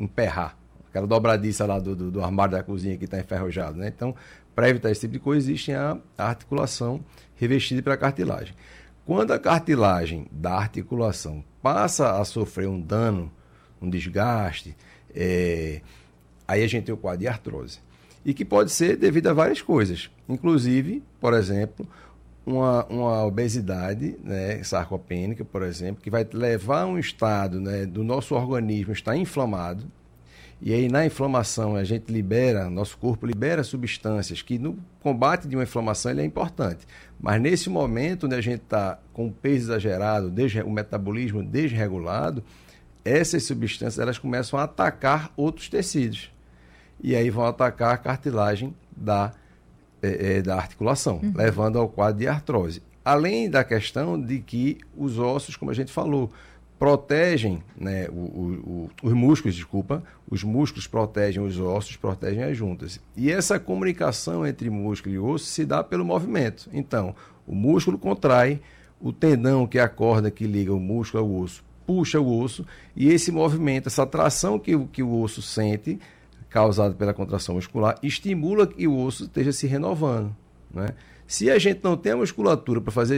emperrar. Aquela dobradiça lá do armário da cozinha que está enferrujado, né? Então, para evitar esse tipo de coisa, existe a articulação revestida pela cartilagem. Quando a cartilagem da articulação passa a sofrer um dano, um desgaste, aí a gente tem o quadro de artrose. E que pode ser devido a várias coisas. Inclusive, por exemplo, uma obesidade, né, sarcopênica, por exemplo, que vai levar a um estado, né, do nosso organismo estar inflamado. E aí, na inflamação, a gente nosso corpo libera substâncias que no combate de uma inflamação ele é importante. Mas nesse momento, onde a gente está com o peso exagerado, o metabolismo desregulado, essas substâncias elas começam a atacar outros tecidos. E aí vão atacar a cartilagem da articulação, levando ao quadro de artrose. Além da questão de que os ossos, como a gente falou, protegem, né, os músculos protegem os ossos, protegem as juntas. E essa comunicação entre músculo e osso se dá pelo movimento. Então, o músculo contrai, o tendão, que é a corda que liga o músculo ao osso, puxa o osso, e esse movimento, essa tração que o osso sente, causada pela contração muscular, estimula que o osso esteja se renovando, né? Se a gente não tem a musculatura para fazer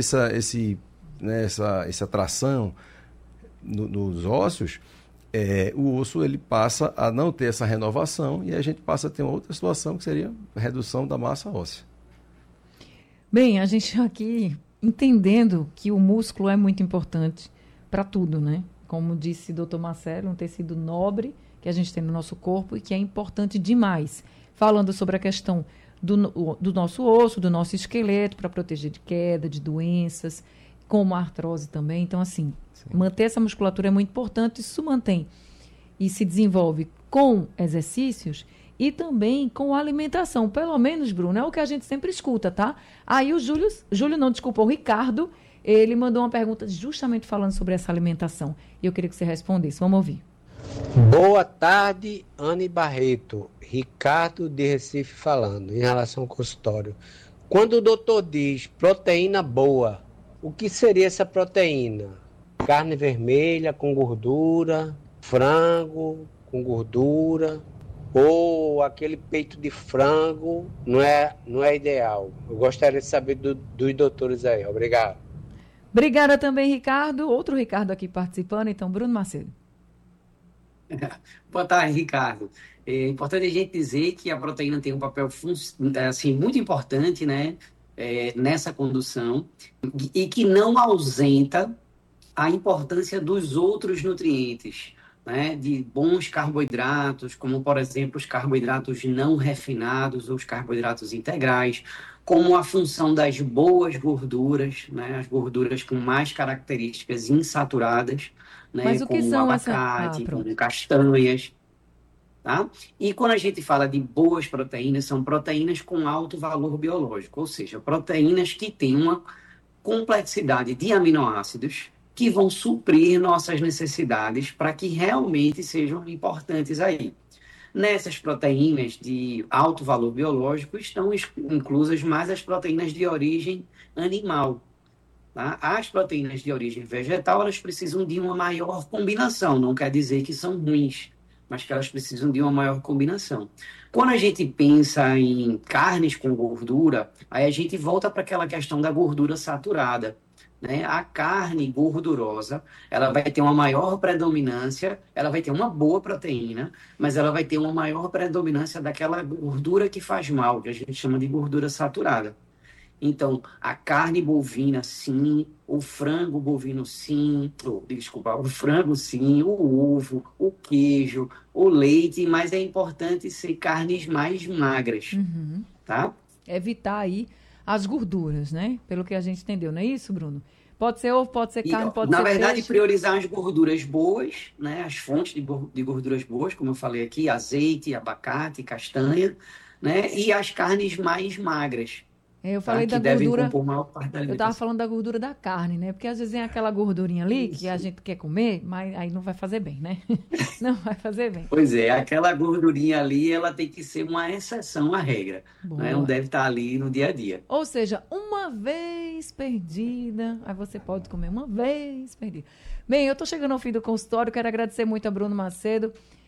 essa tração nos ossos, o osso ele passa a não ter essa renovação e a gente passa a ter uma outra situação que seria a redução da massa óssea. Bem, a gente aqui entendendo que o músculo é muito importante para tudo, né? Como disse o Dr. Marcelo, um tecido nobre que a gente tem no nosso corpo e que é importante demais. Falando sobre a questão do nosso osso, do nosso esqueleto, para proteger de queda, de doenças, como a artrose também. Então, assim, manter essa musculatura é muito importante. Isso mantém e se desenvolve com exercícios e também com alimentação. Pelo menos, Bruno, é o que a gente sempre escuta, tá? Aí o o Ricardo, ele mandou uma pergunta justamente falando sobre essa alimentação. E eu queria que você respondesse. Vamos ouvir. Boa tarde, Anne Barreto. Ricardo de Recife falando, em relação ao consultório. Quando o doutor diz proteína boa, o que seria essa proteína? Carne vermelha com gordura, frango com gordura, ou aquele peito de frango não é ideal? Eu gostaria de saber dos doutores aí. Obrigado. Obrigada também, Ricardo. Outro Ricardo aqui participando, então, Bruno Macedo. Boa tarde, Ricardo. É importante a gente dizer que a proteína tem um papel assim, muito importante, né, nessa condução e que não ausenta a importância dos outros nutrientes, né, de bons carboidratos, como, por exemplo, os carboidratos não refinados ou os carboidratos integrais, como a função das boas gorduras, né, as gorduras com mais características insaturadas, né, Mas o que como são abacate, como castanhas, tá? E quando a gente fala de boas proteínas, são proteínas com alto valor biológico, ou seja, proteínas que têm uma complexidade de aminoácidos que vão suprir nossas necessidades para que realmente sejam importantes aí. Nessas proteínas de alto valor biológico estão inclusas mais as proteínas de origem animal. Tá? As proteínas de origem vegetal, elas precisam de uma maior combinação, não quer dizer que são ruins, mas que elas precisam de uma maior combinação. Quando a gente pensa em carnes com gordura, aí a gente volta para aquela questão da gordura saturada, né? A carne gordurosa, ela vai ter uma maior predominância, ela vai ter uma boa proteína, mas ela vai ter uma maior predominância daquela gordura que faz mal, que a gente chama de gordura saturada. Então, a carne bovina, sim, o frango bovino, sim, o frango, sim, o ovo, o queijo, o leite, mas é importante ser carnes mais magras, tá? Evitar aí as gorduras, né? Pelo que a gente entendeu, não é isso, Bruno? Pode ser ovo, pode ser carne, pode ser Na verdade, peixe. priorizar as gorduras boas, né? As fontes de gorduras boas, como eu falei aqui, azeite, abacate, castanha, né? E as carnes mais magras. Eu falei que da gordura. compor maior parte da Eu estava alimentação. falando da gordura da carne, né? Porque às vezes tem aquela gordurinha ali que a gente quer comer, mas aí não vai fazer bem, né? Não vai fazer bem. Pois é, aquela gordurinha ali, ela tem que ser uma exceção à regra. Né? Não deve estar ali no dia a dia. Ou seja, uma vez perdida, aí você pode comer uma vez perdida. Bem, eu estou chegando ao fim do consultório, quero agradecer muito a Bruno Macedo